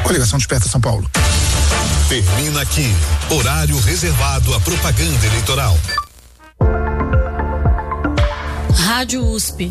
Coligação Desperta São Paulo. Termina aqui. Horário reservado à propaganda eleitoral. Rádio USP.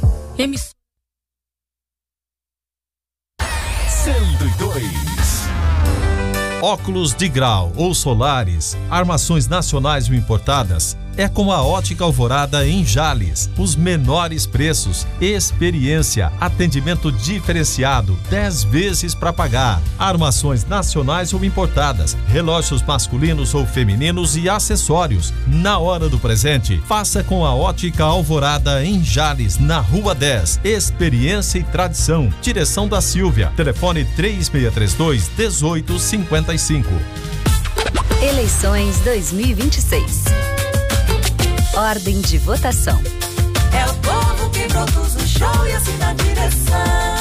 102. Óculos de grau ou solares, armações nacionais ou importadas, é com a Ótica Alvorada em Jales. Os menores preços, experiência, atendimento diferenciado, 10 vezes para pagar. Armações nacionais ou importadas, relógios masculinos ou femininos e acessórios. Na hora do presente, faça com a Ótica Alvorada em Jales, na Rua 10. Experiência e tradição. Direção da Silvia. Telefone 3632-1855. Eleições 2026. Ordem de votação. É o povo que produz o show e assina a direção.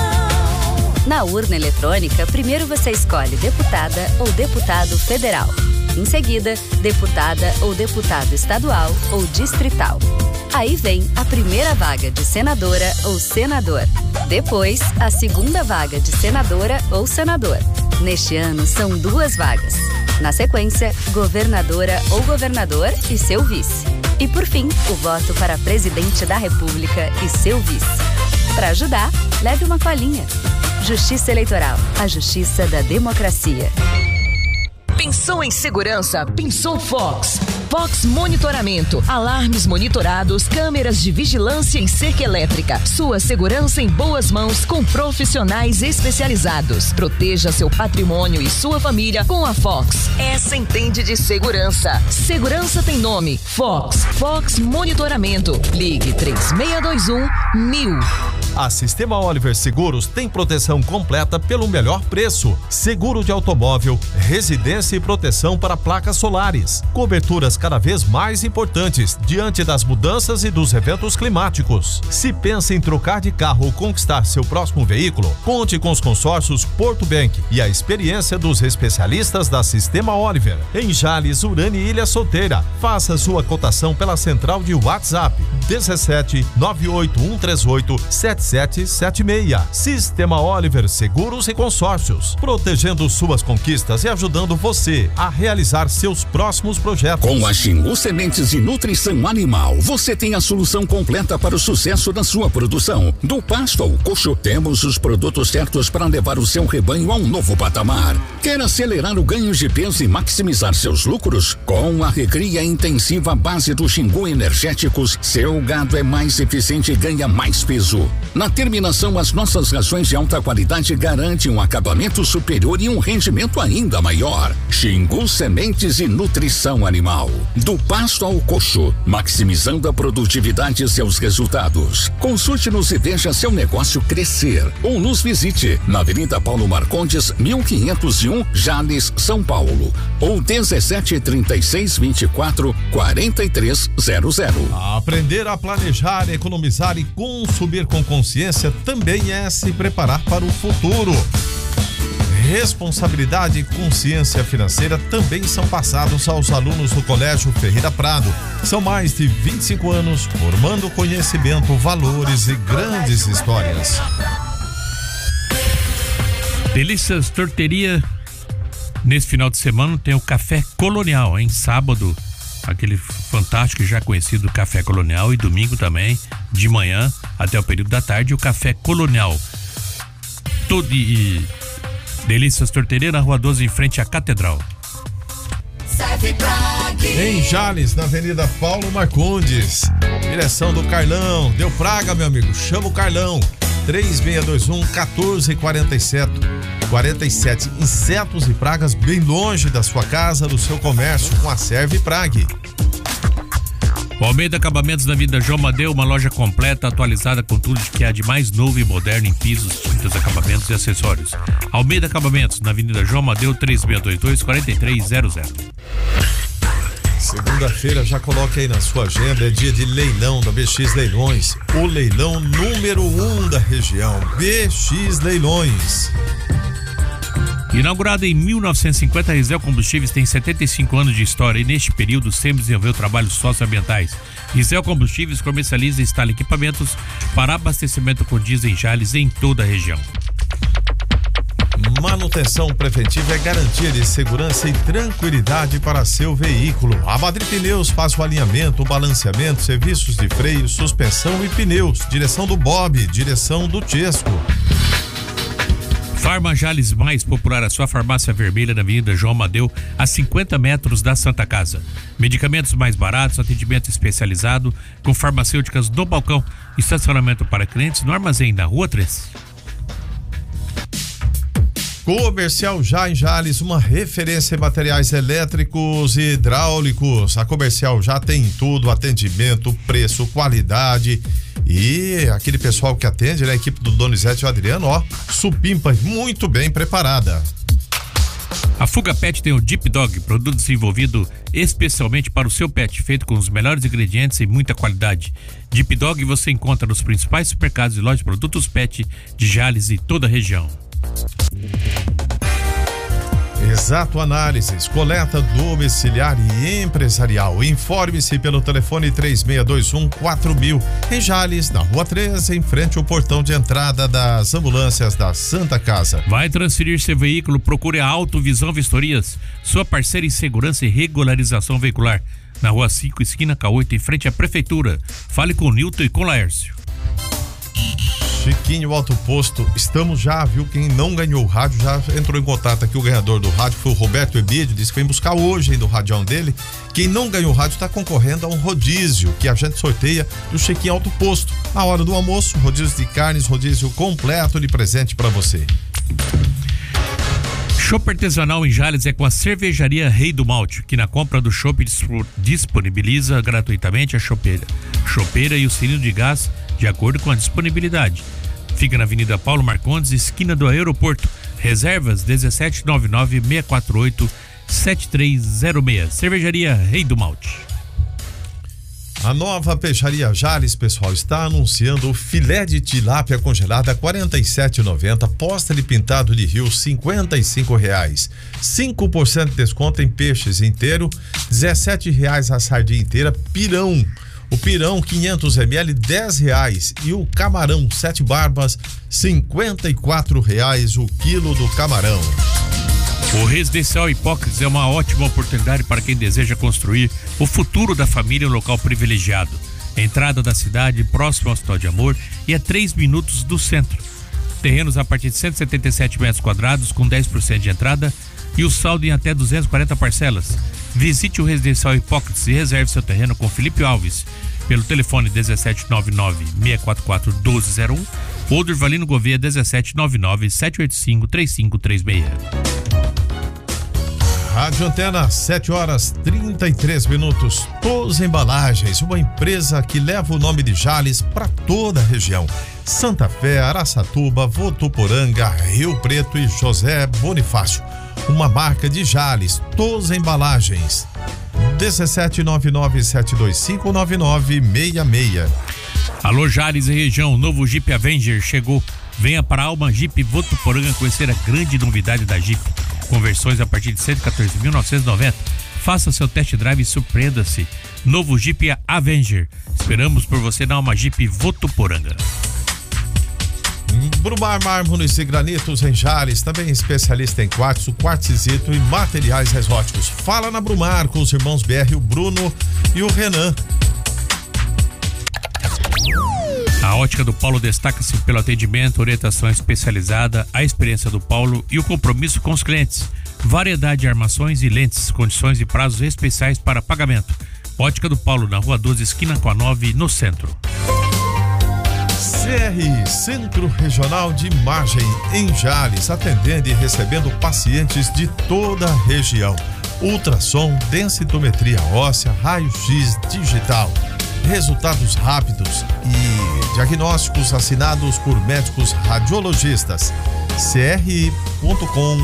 Na urna eletrônica, primeiro você escolhe deputada ou deputado federal. Em seguida, deputada ou deputado estadual ou distrital. Aí vem a primeira vaga de senadora ou senador. Depois, a segunda vaga de senadora ou senador. Neste ano, são 2 vagas. Na sequência, governadora ou governador e seu vice. E por fim, o voto para presidente da República e seu vice. Para ajudar, leve uma colinha. Justiça Eleitoral, a justiça da democracia. Pensou em segurança? Pensou Fox. Fox Monitoramento, alarmes monitorados, câmeras de vigilância e cerca elétrica. Sua segurança em boas mãos com profissionais especializados. Proteja seu patrimônio e sua família com a Fox. Essa entende de segurança. Segurança tem nome. Fox. Fox Monitoramento. Ligue 3621-1000. A Sistema Oliver Seguros tem proteção completa pelo melhor preço. Seguro de automóvel, residência e proteção para placas solares. Coberturas cada vez mais importantes diante das mudanças e dos eventos climáticos. Se pensa em trocar de carro ou conquistar seu próximo veículo, conte com os consórcios Porto Bank e a experiência dos especialistas da Sistema Oliver. Em Jales, Urane e Ilha Solteira. Faça sua cotação pela central de WhatsApp 17 98138 7776. Sistema Oliver Seguros e Consórcios, protegendo suas conquistas e ajudando você a realizar seus próximos projetos. Com a Xingu Sementes e Nutrição Animal, você tem a solução completa para o sucesso da sua produção. Do pasto ao coxo, temos os produtos certos para levar o seu rebanho a um novo patamar. Quer acelerar o ganho de peso e maximizar seus lucros? Com a recria intensiva à base do Xingu Energéticos, seu gado é mais eficiente e ganha mais peso. Na terminação, as nossas rações de alta qualidade garantem um acabamento superior e um rendimento ainda maior. Xingu Sementes e Nutrição Animal. Do pasto ao coxo, maximizando a produtividade e seus resultados. Consulte-nos e veja seu negócio crescer. Ou nos visite na Avenida Paulo Marcondes, 1501, Jales, São Paulo. Ou 173624-4300. Aprender a planejar, economizar e consumir com consciência também é se preparar para o futuro. Responsabilidade e consciência financeira também são passados aos alunos do Colégio Ferreira Prado. São mais de 25 anos formando conhecimento, valores e grandes histórias. Delícias Torteria. Nesse final de semana tem o Café Colonial, hein? Sábado, aquele fantástico e já conhecido Café Colonial, e domingo também, de manhã até o período da tarde, o Café Colonial. Delícias Torteria, na Rua 12, em frente à Catedral. Em Jales, na Avenida Paulo Marcondes, direção do Carlão. Deu praga, meu amigo, chama o Carlão. 3621-1447. Insetos e pragas bem longe da sua casa, do seu comércio, com a Serviprague. O Almeida Acabamentos, na Avenida João Madeu, uma loja completa, atualizada com tudo que há de mais novo e moderno em pisos, tintas, acabamentos e acessórios. Almeida Acabamentos, na Avenida João Madeu, 3622-4300. Segunda-feira, já coloque aí na sua agenda, é dia de leilão da BX Leilões, o leilão número 1 da região, BX Leilões. Inaugurado em 1950, a Risel Combustíveis tem 75 anos de história e neste período sempre desenvolveu trabalhos socioambientais. Risel Combustíveis comercializa e instala equipamentos para abastecimento com diesel em Jales em toda a região. Manutenção preventiva é garantia de segurança e tranquilidade para seu veículo. A Madrid Pneus faz o alinhamento, o balanceamento, serviços de freio, suspensão e pneus. Direção do Bob, direção do Chesco. Farma Jales, mais popular, a sua farmácia vermelha na Avenida João Amadeu, a 50 metros da Santa Casa. Medicamentos mais baratos, atendimento especializado, com farmacêuticas no balcão, estacionamento para clientes no armazém da Rua 3. Comercial Já em Jales, uma referência em materiais elétricos e hidráulicos. A Comercial Já tem tudo, atendimento, preço, qualidade e aquele pessoal que atende, né? A equipe do Donizete e o Adriano, ó, supimpa muito bem preparada. A Fuga Pet tem o Deep Dog, produto desenvolvido especialmente para o seu pet, feito com os melhores ingredientes e muita qualidade. Deep Dog você encontra nos principais supermercados e lojas de produtos pet de Jales e toda a região. Exato Análises, coleta domiciliar e empresarial. Informe-se pelo telefone 3621-4000 em Jales, na Rua 13, em frente ao portão de entrada das ambulâncias da Santa Casa. Vai transferir seu veículo? Procure a Autovisão Vistorias, sua parceira em segurança e regularização veicular, na Rua 5, esquina K8, em frente à Prefeitura. Fale com o Nilton e com o Laércio. Chiquinho Alto Posto, estamos já, viu? Quem não ganhou o rádio já entrou em contato aqui. O ganhador do rádio foi o Roberto Ebídio, disse que vem buscar hoje ainda o radião dele. Quem não ganhou o rádio está concorrendo a um rodízio que a gente sorteia do Chiquinho Alto Posto. Na hora do almoço, rodízio de carnes, rodízio completo de presente para você. Chopp artesanal em Jales é com a Cervejaria Rei do Malte, que na compra do chopp disponibiliza gratuitamente a chopeira e o cilindro de gás de acordo com a disponibilidade. Fica na Avenida Paulo Marcondes, esquina do aeroporto. Reservas 1799-648-7306. Cervejaria Rei do Malte. A nova Peixaria Jales, pessoal, está anunciando o filé de tilápia congelada a R$ 47,90, posta de pintado de rio R$ 55,00, 5% de desconto em peixes inteiro, R$ 17,00 a sardinha inteira, pirão. O pirão 500 ml R$10 e o camarão 7 barbas R$54,00 o quilo do camarão. O Residencial Hipócrates é uma ótima oportunidade para quem deseja construir o futuro da família em um local privilegiado. Entrada da cidade, próximo ao Hospital de Amor e a 3 minutos do centro. Terrenos a partir de 177 metros quadrados com 10% de entrada e o saldo em até 240 parcelas. Visite o Residencial Hipócrates e reserve seu terreno com Felipe Alves pelo telefone 1799-644-1201 ou do Irvalino Gouveia 1799-785-3536. Rádio Antena, 7h33. TOS Embalagens, uma empresa que leva o nome de Jales para toda a região. Santa Fé, Araçatuba, Votuporanga, Rio Preto e José Bonifácio. Uma marca de Jales, TOS Embalagens. 17997259966. Alô Jales e região, novo Jeep Avenger chegou. Venha para a Alma Jeep Votuporanga conhecer a grande novidade da Jeep. Conversões a partir de R$ 114.990. Faça seu test drive e surpreenda-se. Novo Jeep Avenger. Esperamos por você na Alma Jeep Votuporanga. Brumar Mármores e Granitos em Jales, também especialista em quartzo, quartzito e materiais exóticos. Fala na Brumar com os irmãos BR, o Bruno e o Renan. A ótica do Paulo destaca-se pelo atendimento, orientação especializada, a experiência do Paulo e o compromisso com os clientes. Variedade de armações e lentes, condições e prazos especiais para pagamento. Ótica do Paulo, na Rua 12, esquina com a 9, no centro. CRI, Centro Regional de Imagem em Jales, atendendo e recebendo pacientes de toda a região. Ultrassom, densitometria óssea, raio-x digital. Resultados rápidos e diagnósticos assinados por médicos radiologistas. cri.com.br.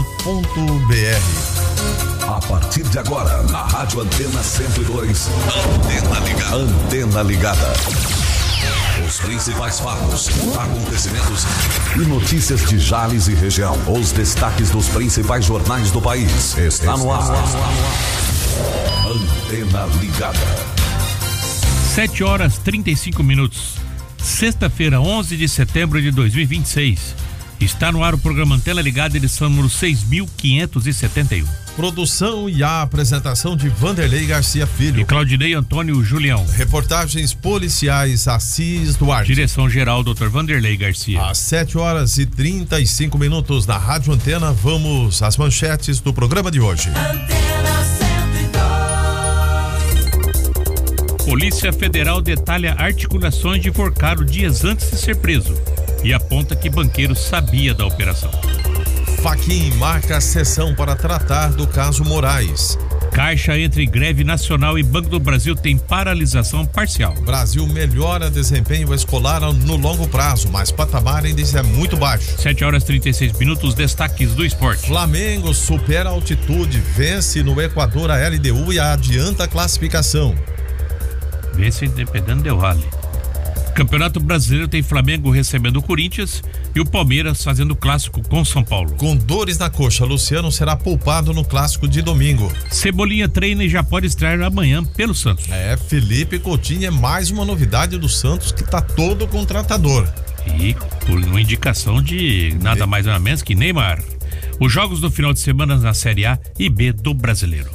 A partir de agora, na Rádio Antena 102, Antena Ligada. Antena Ligada. Os principais fatos, acontecimentos e notícias de Jales e região. Os destaques dos principais jornais do país. Está no ar. Antena Ligada. 7h35. Sexta-feira, 11 de setembro de 2026. Está no ar o programa Antena Ligada, edição número 6.571. Produção e a apresentação de Vanderlei Garcia Filho e Claudinei Antônio Julião. Reportagens policiais Assis Duarte. Direção-geral Dr. Vanderlei Garcia. Às 7h35 na Rádio Antena, vamos às manchetes do programa de hoje. Antena 102. Polícia Federal detalha articulações de Forcaro dias antes de ser preso e aponta que banqueiro sabia da operação. Fachin marca a sessão para tratar do caso Moraes. Caixa entra em greve nacional e Banco do Brasil tem paralisação parcial. Brasil melhora desempenho escolar no longo prazo, mas patamar ainda é muito baixo. 7h36, destaques do esporte. Flamengo supera a altitude, vence no Equador a LDU e adianta a classificação. Vence Independente Del Valle. Campeonato Brasileiro tem Flamengo recebendo o Corinthians e o Palmeiras fazendo clássico com São Paulo. Com dores na coxa, Luciano será poupado no clássico de domingo. Cebolinha treina e já pode estrear amanhã pelo Santos. Felipe Coutinho é mais uma novidade do Santos, que tá todo contratador. E por uma indicação de nada mais nada menos que Neymar. Os jogos do final de semana na Série A e B do Brasileiro.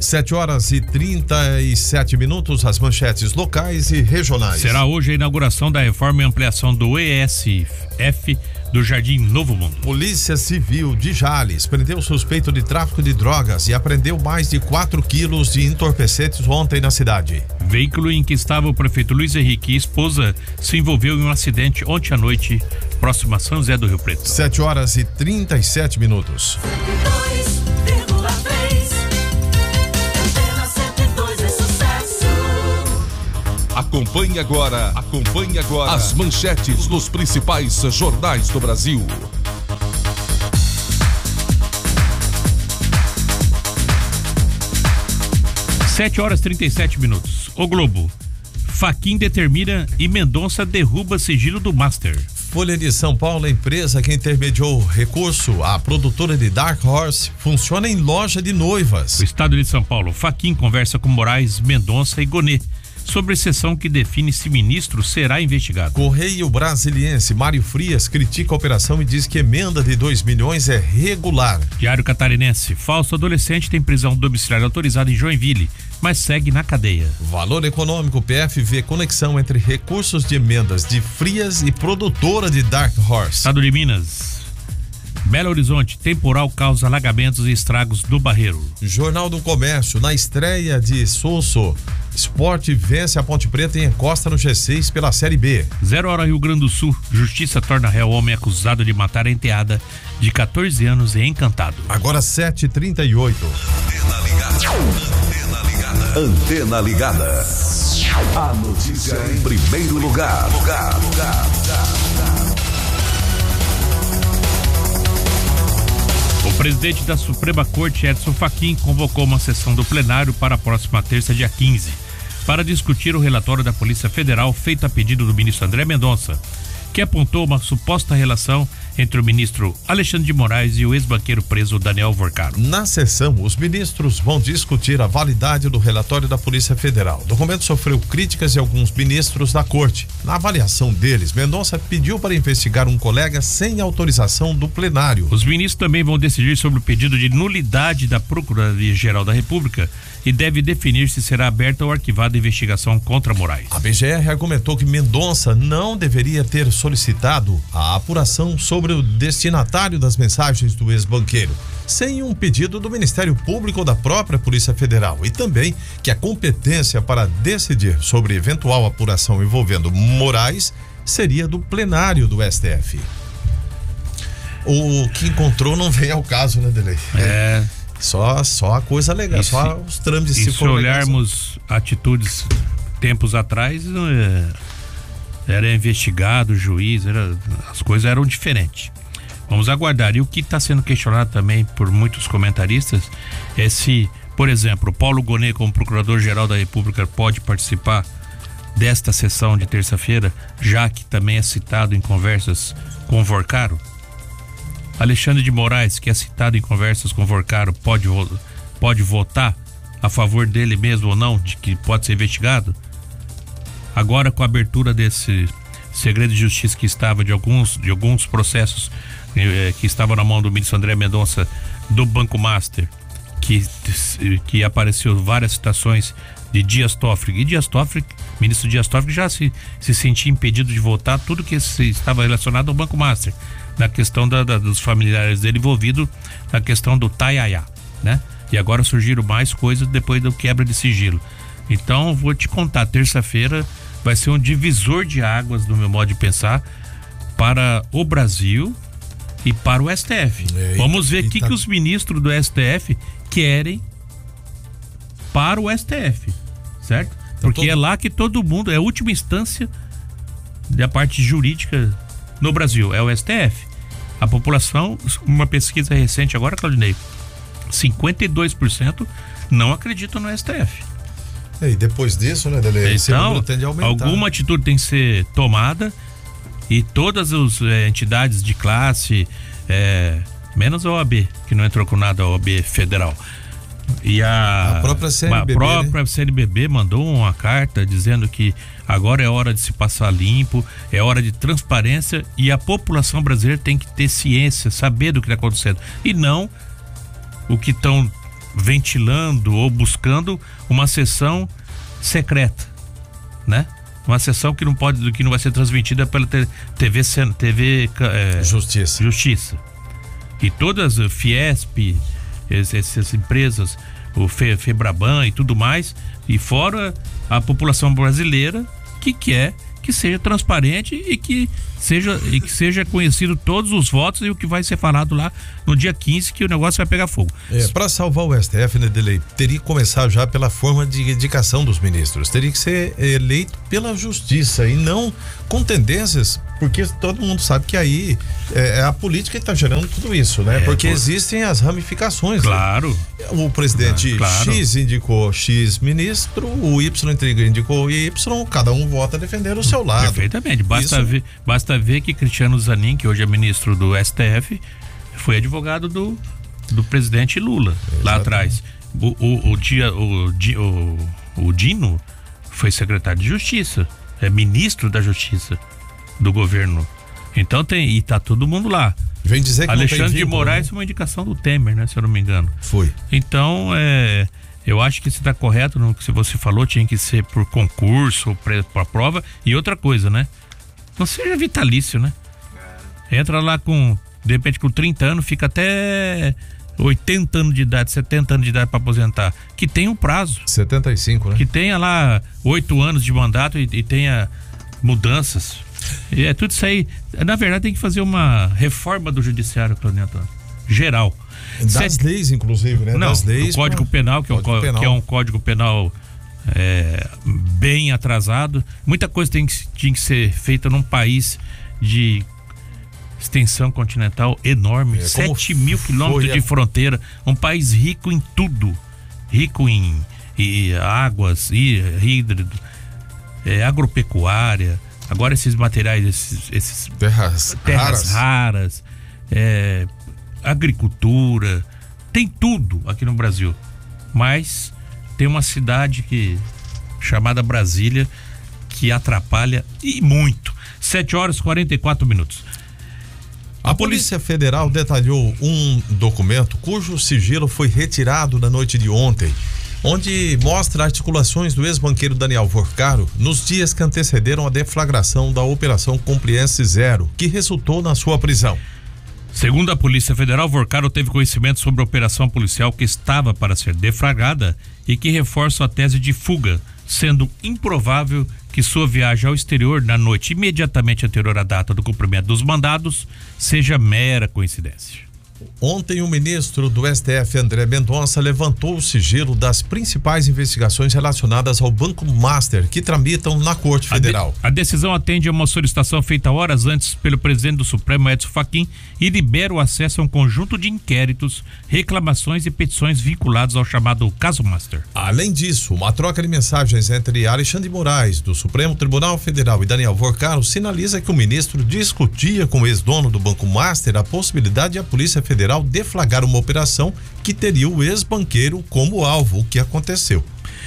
7h37, as manchetes locais e regionais. Será hoje a inauguração da reforma e ampliação do ESF do Jardim Novo Mundo. Polícia Civil de Jales prendeu suspeito de tráfico de drogas e apreendeu mais de 4 quilos de entorpecentes ontem na cidade. Veículo em que estava o prefeito Luiz Henrique e esposa se envolveu em um acidente ontem à noite, próximo a São José do Rio Preto. 7h37. 102,3. Antena 102 é sucesso. Acompanhe agora as manchetes dos principais jornais do Brasil. Sete horas 37. O Globo. Fachin determina e Mendonça derruba sigilo do Master. Folha de São Paulo, a empresa que intermediou o recurso, a produtora de Dark Horse, funciona em loja de noivas. O Estado de São Paulo. Fachin conversa com Moraes, Mendonça e Gonê sobre sessão que define se ministro será investigado. Correio Brasiliense, Mário Frias critica a operação e diz que emenda de 2 milhões é regular. Diário Catarinense. Falso adolescente tem prisão domiciliar autorizada em Joinville, mas segue na cadeia. Valor Econômico, PF vê conexão entre recursos de emendas de Frias e produtora de Dark Horse. Estado de Minas. Belo Horizonte, temporal causa alagamentos e estragos do Barreiro. Jornal do Comércio, na estreia de Sosso, Sport vence a Ponte Preta e encosta no G6 pela Série B. 0h Rio Grande do Sul, justiça torna réu homem acusado de matar a enteada de 14 anos em Encantado. Agora 7h38. Antena Ligada. A notícia em primeiro lugar. O presidente da Suprema Corte, Edson Fachin, convocou uma sessão do plenário para a próxima terça, dia 15, para discutir o relatório da Polícia Federal feito a pedido do ministro André Mendonça, que apontou uma suposta relação entre o ministro Alexandre de Moraes e o ex-banqueiro preso Daniel Forcaro. Na sessão, os ministros vão discutir a validade do relatório da Polícia Federal. O documento sofreu críticas de alguns ministros da corte. Na avaliação deles, Mendonça pediu para investigar um colega sem autorização do plenário. Os ministros também vão decidir sobre o pedido de nulidade da Procuradoria-Geral da República e deve definir se será aberta ou arquivada a investigação contra Moraes. A PGR argumentou que Mendonça não deveria ter solicitado a apuração sobre o destinatário das mensagens do ex-banqueiro, sem um pedido do Ministério Público ou da própria Polícia Federal, e também que a competência para decidir sobre eventual apuração envolvendo Moraes seria do plenário do STF. O que encontrou não vem ao caso, né, Delei? Só a coisa legal, só os trâmites. Se olharmos atitudes tempos atrás, era investigado, juiz, as coisas eram diferentes. Vamos aguardar. E o que está sendo questionado também por muitos comentaristas é se, por exemplo, Paulo Gonê, como Procurador-Geral da República, pode participar desta sessão de terça-feira, já que também é citado em conversas com Forcaro. Alexandre de Moraes, que é citado em conversas com Forcaro, pode votar a favor dele mesmo ou não, de que pode ser investigado? Agora, com a abertura desse segredo de justiça que estava de alguns processos que estava na mão do ministro André Mendonça do Banco Master, que apareceu várias citações de Dias Toffoli. E ministro Dias Toffoli já se sentia impedido de votar tudo que estava relacionado ao Banco Master, na questão dos familiares dele envolvidos na questão do Taiaiá, né? E agora surgiram mais coisas depois da quebra de sigilo. Então, vou te contar, terça-feira vai ser um divisor de águas, no meu modo de pensar, para o Brasil e para o STF. Vamos ver o que os ministros do STF querem para o STF, certo? Porque é lá que todo mundo, é a última instância da parte jurídica no Brasil, é o STF. A população, uma pesquisa recente agora, Claudinei, 52% não acreditam no STF. E depois disso, né, Dele? Então, alguma atitude tem que ser tomada e todas as entidades de classe, menos a OAB, que não entrou com nada, a OAB federal. E a própria CNBB mandou uma carta dizendo que agora é hora de se passar limpo, é hora de transparência e a população brasileira tem que ter ciência, saber do que está acontecendo e não o que estão ventilando ou buscando uma sessão secreta, né? Uma sessão que não vai ser transmitida pela TV Justiça. E todas, Fiesp, essas empresas, o Febraban e tudo mais, e fora a população brasileira que quer que seja transparente e que seja conhecido todos os votos e o que vai ser falado lá no dia 15, que o negócio vai pegar fogo. Para salvar o STF, né, Delei, teria que começar já pela forma de indicação dos ministros, teria que ser eleito pela justiça e não com tendências, porque todo mundo sabe que aí é a política que está gerando tudo isso, né? Porque existem as ramificações. Claro. Né? O presidente X indicou X ministro, o Y indicou Y, cada um vota a defender o seu lado. Perfeitamente. Basta ver que Cristiano Zanin, que hoje é ministro do STF, foi advogado do presidente Lula. Exatamente. Lá atrás. O Dino foi secretário de Justiça, é ministro da Justiça do governo. Então tá todo mundo lá. Vem dizer que Alexandre de Moraes foi uma indicação do Temer, né? Se eu não me engano. Foi. Então, eu acho que se está correto no que você falou, tinha que ser por concurso ou por prova. E outra coisa, né? Não seja vitalício, né? Entra lá de repente com 30 anos, fica até 80 anos de idade, 70 anos de idade para aposentar. Que tenha um prazo. 75, né? Que tenha lá 8 anos de mandato e tenha mudanças. E tudo isso aí. Na verdade, tem que fazer uma reforma do judiciário, Claudinei Antônio. Geral. Das leis, inclusive, né? Não, das leis, o Código Penal, que é um Código Penal bem atrasado. Muita coisa tinha que ser feita num país de extensão continental enorme, 7 mil quilômetros de fronteira, um país rico em tudo, rico em águas, hídrido, agropecuária, agora esses materiais, esses terras raras, agricultura, tem tudo aqui no Brasil, mas tem uma cidade chamada Brasília que atrapalha e muito. 7h44. A Polícia Federal detalhou um documento cujo sigilo foi retirado na noite de ontem, onde mostra articulações do ex-banqueiro Daniel Vorcaro nos dias que antecederam a deflagração da Operação Compliance Zero, que resultou na sua prisão. Segundo a Polícia Federal, Vorcaro teve conhecimento sobre a operação policial que estava para ser deflagrada e que reforça a tese de fuga, sendo improvável que sua viagem ao exterior na noite imediatamente anterior à data do cumprimento dos mandados seja mera coincidência. Ontem, o ministro do STF, André Mendonça, levantou o sigilo das principais investigações relacionadas ao Banco Master, que tramitam na Corte Federal. A decisão atende a uma solicitação feita horas antes pelo presidente do Supremo, Edson Fachin, e libera o acesso a um conjunto de inquéritos, reclamações e petições vinculados ao chamado caso Master. Além disso, uma troca de mensagens entre Alexandre de Moraes, do Supremo Tribunal Federal, e Daniel Vorcaro sinaliza que o ministro discutia com o ex-dono do Banco Master a possibilidade de a Polícia Federal deflagrar uma operação que teria o ex-banqueiro como alvo, o que aconteceu.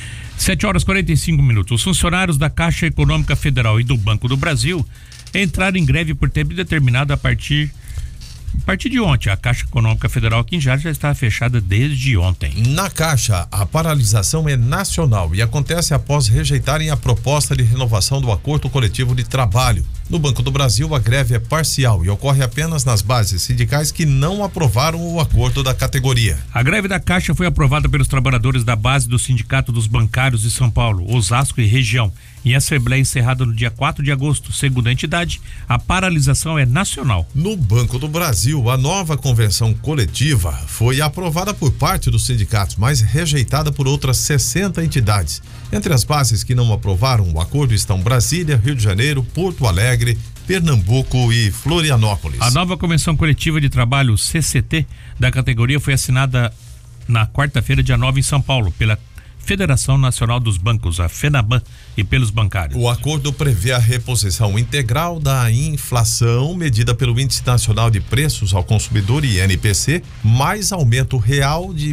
7h45. Os funcionários da Caixa Econômica Federal e do Banco do Brasil entraram em greve por tempo determinado a partir A partir de ontem, a Caixa Econômica Federal aqui em Jales já está fechada desde ontem. Na Caixa, a paralisação é nacional e acontece após rejeitarem a proposta de renovação do acordo coletivo de trabalho. No Banco do Brasil, a greve é parcial e ocorre apenas nas bases sindicais que não aprovaram o acordo da categoria. A greve da Caixa foi aprovada pelos trabalhadores da base do Sindicato dos Bancários de São Paulo, Osasco e região. Em assembleia encerrada no dia 4 de agosto, segundo a entidade, a paralisação é nacional. No Banco do Brasil, a nova convenção coletiva foi aprovada por parte dos sindicatos, mas rejeitada por outras 60 entidades. Entre as bases que não aprovaram o acordo estão Brasília, Rio de Janeiro, Porto Alegre, Pernambuco e Florianópolis. A nova convenção coletiva de trabalho CCT da categoria foi assinada na quarta-feira, dia 9, em São Paulo, pela Federação Nacional dos Bancos, a FENABAN, e pelos bancários. O acordo prevê a reposição integral da inflação medida pelo Índice Nacional de Preços ao Consumidor, INPC, mais aumento real de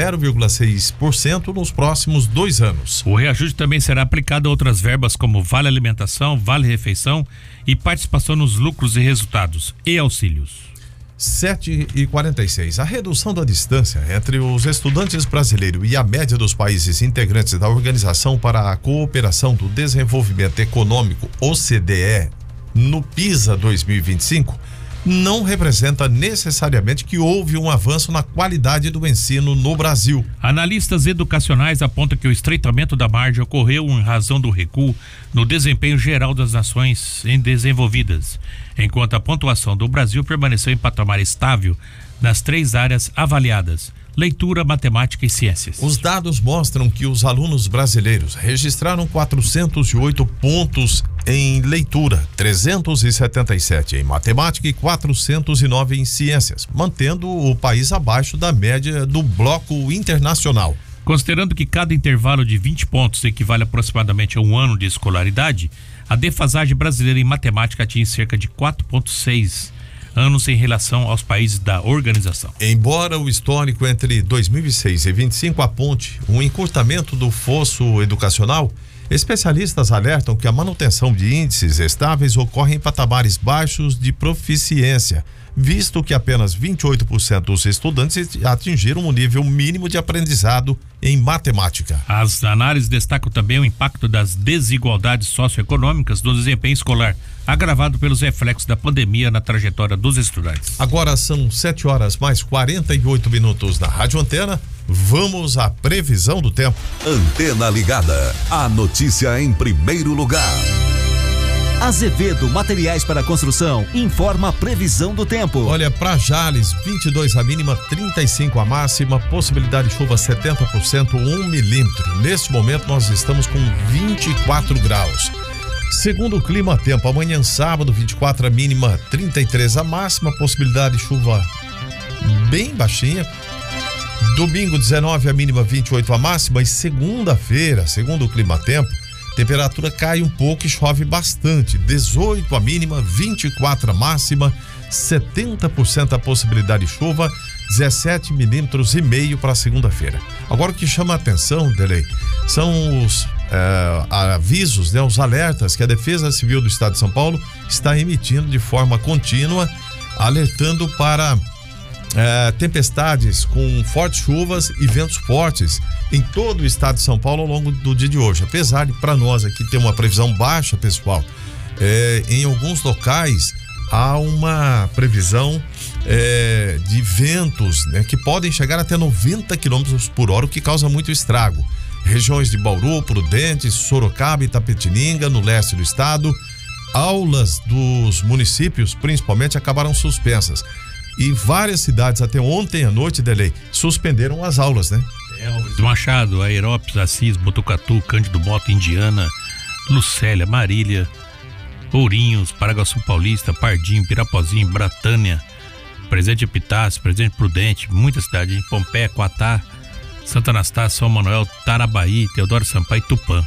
0,6% nos próximos 2 anos. O reajuste também será aplicado a outras verbas como Vale Alimentação, Vale Refeição e participação nos lucros e resultados e auxílios. 7h46. A redução da distância entre os estudantes brasileiros e a média dos países integrantes da Organização para a Cooperação do Desenvolvimento Econômico, OCDE, no PISA 2025, não representa necessariamente que houve um avanço na qualidade do ensino no Brasil. Analistas educacionais apontam que o estreitamento da margem ocorreu em razão do recuo no desempenho geral das nações desenvolvidas, enquanto a pontuação do Brasil permaneceu em patamar estável nas 3 áreas avaliadas: leitura, matemática e ciências. Os dados mostram que os alunos brasileiros registraram 408 pontos em leitura, 377 em matemática e 409 em ciências, mantendo o país abaixo da média do bloco internacional. Considerando que cada intervalo de 20 pontos equivale aproximadamente a um ano de escolaridade, a defasagem brasileira em matemática atinge cerca de 4,6 anos em relação aos países da organização. Embora o histórico entre 2006 e 25 aponte um encurtamento do fosso educacional, especialistas alertam que a manutenção de índices estáveis ocorre em patamares baixos de proficiência, visto que apenas 28% dos estudantes atingiram o nível mínimo de aprendizado em matemática. As análises destacam também o impacto das desigualdades socioeconômicas no desempenho escolar, agravado pelos reflexos da pandemia na trajetória dos estudantes. Agora são 7h48 na Rádio Antena. Vamos à previsão do tempo. Antena ligada. A notícia em primeiro lugar. Azevedo Materiais para Construção informa a previsão do tempo. Olha, para Jales, 22 a mínima, 35 a máxima, possibilidade de chuva 70%, 1 milímetro. Neste momento nós estamos com 24 graus. Segundo o Clima Tempo, amanhã sábado, 24 a mínima, 33 a máxima, possibilidade de chuva bem baixinha. Domingo, 19 a mínima, 28 a máxima, e segunda-feira, segundo o Clima Tempo, temperatura cai um pouco e chove bastante, 18 a mínima, 24 a máxima, 70% a possibilidade de chuva, 17 milímetros e meio para segunda-feira. Agora o que chama a atenção, Delei, são os avisos, né, os alertas que a Defesa Civil do Estado de São Paulo está emitindo de forma contínua, alertando para tempestades com fortes chuvas e ventos fortes em todo o estado de São Paulo ao longo do dia de hoje. Apesar de para nós aqui ter uma previsão baixa, pessoal, em alguns locais há uma previsão de ventos, né, que podem chegar até 90 km por hora, o que causa muito estrago. Regiões de Bauru, Prudente, Sorocaba e Itapetininga, no leste do estado. Aulas dos municípios, principalmente, acabaram suspensas. E várias cidades, até ontem à noite, Delei, suspenderam as aulas, né? Alves do Machado, Aerópolis, Assis, Botucatu, Cândido Mota, Indiana, Lucélia, Marília, Ourinhos, Paraguaçu Paulista, Pardinho, Pirapozinho, Bratânia, Presidente Epitácio, Presidente Prudente, muita cidade, em Pompeia, Quatá, Santa Anastácia, São Manuel, Tarabaí, Teodoro Sampaio e Tupã.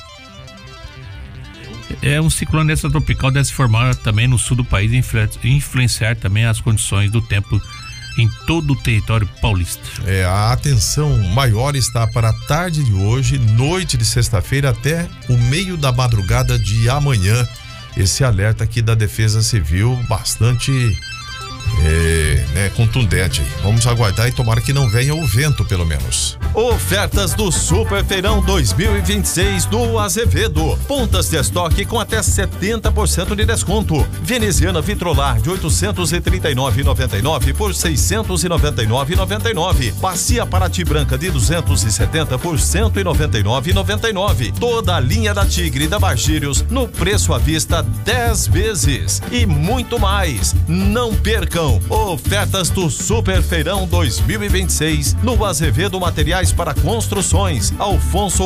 Um ciclone extratropical deve se formar também no sul do país e influenciar também as condições do tempo em todo o território paulista. A atenção maior está para a tarde de hoje, noite de sexta-feira até o meio da madrugada de amanhã. Esse alerta aqui da Defesa Civil bastante contundente. Vamos aguardar e tomara que não venha o vento, pelo menos. Ofertas do Super Feirão 2026 do Azevedo. Pontas de estoque com até 70% de desconto. Veneziana Vitrolar de 839,99 por 699,99. Bacia Paraty Branca de 270 por 199,99. Toda a linha da Tigre e da Bargírios no preço à vista 10 vezes. E muito mais. Não percam. Ofertas do Super Feirão 2026 no Azevedo Materiais para Construções. Alfonso